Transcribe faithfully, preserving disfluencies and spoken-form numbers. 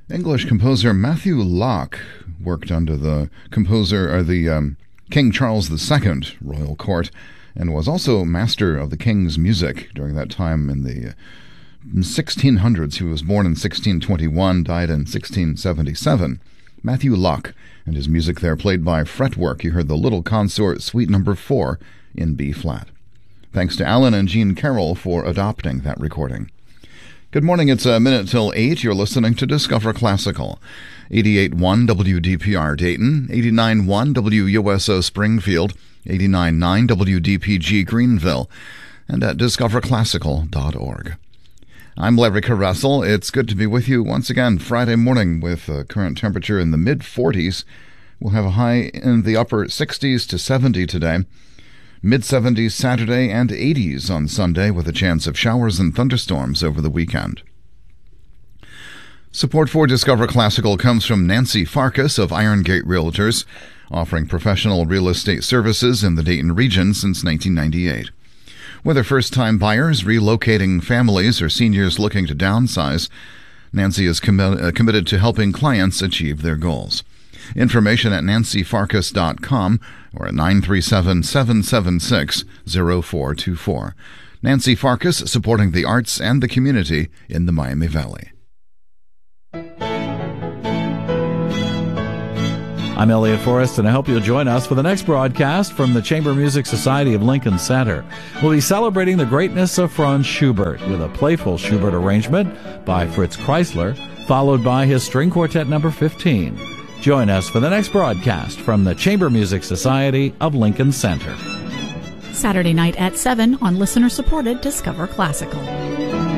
English composer Matthew Locke worked under the composer or the um, King Charles the Second royal court, and was also master of the king's music during that time in the sixteen hundreds. He was born in sixteen twenty-one, died in sixteen seventy-seven. Matthew Locke, and his music there played by fretwork. You heard the Little Consort Suite Number Four in B flat. Thanks to Alan and Jean Carroll for adopting that recording. Good morning. It's a minute till eight. You're listening to Discover Classical. eighty-eight point one W D P R Dayton, eighty-nine point one W U S O Springfield, eighty-nine point nine W D P G Greenville, and at discover classical dot org. I'm Larry Caressel. It's good to be with you once again Friday morning with a current temperature in the mid forties. We'll have a high in the upper sixties to seventy today. mid seventies Saturday and eighties on Sunday with a chance of showers and thunderstorms over the weekend. Support for Discover Classical comes from Nancy Farkas of Iron Gate Realtors, offering professional real estate services in the Dayton region since nineteen ninety-eight. Whether first-time buyers, relocating families, or seniors looking to downsize, Nancy is commi- uh, committed to helping clients achieve their goals. Information at nancy farkas dot com or at nine three seven, seven seven six, zero four two four. Nancy Farkas, supporting the arts and the community in the Miami Valley. I'm Elliot Forrest, and I hope you'll join us for the next broadcast from the Chamber Music Society of Lincoln Center. We'll be celebrating the greatness of Franz Schubert with a playful Schubert arrangement by Fritz Kreisler, followed by his String Quartet number fifteen. Join us for the next broadcast from the Chamber Music Society of Lincoln Center. Saturday night at seven on listener-supported Discover Classical.